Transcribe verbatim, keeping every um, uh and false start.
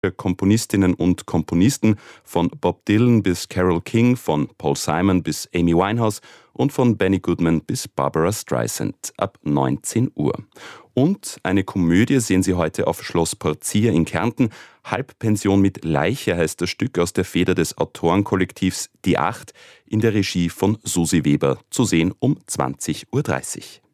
Komponistinnen und Komponisten, von Bob Dylan bis Carole King, von Paul Simon bis Amy Winehouse und von Benny Goodman bis Barbara Streisand ab neunzehn Uhr. Und eine Komödie sehen Sie heute auf Schloss Porzier in Kärnten. Halbpension mit Leiche heißt das Stück aus der Feder des Autorenkollektivs Die Acht in der Regie von Susi Weber, zu sehen um zwanzig Uhr dreißig.